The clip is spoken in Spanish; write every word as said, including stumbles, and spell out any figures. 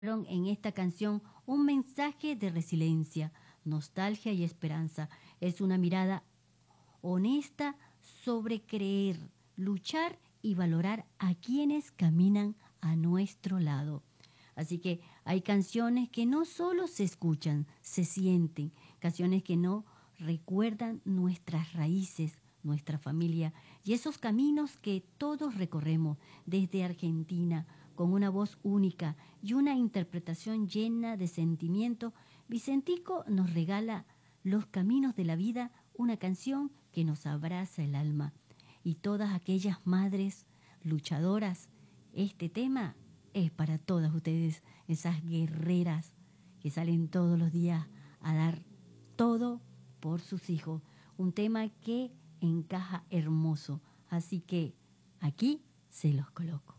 En esta canción un mensaje de resiliencia, nostalgia y esperanza. Es una mirada honesta sobre creer, luchar y valorar a quienes caminan a nuestro lado. Así que hay canciones que no solo se escuchan, se sienten, canciones que no recuerdan nuestras raíces, nuestra familia y esos caminos que todos recorremos desde Argentina con una voz única y una interpretación llena de sentimiento. Vicentico nos regala Los Caminos de la Vida, una canción que nos abraza el alma. Y todas aquellas madres luchadoras, este tema es para todas ustedes, esas guerreras que salen todos los días a dar todo por sus hijos. Un tema que encaja hermoso, así que aquí se los coloco.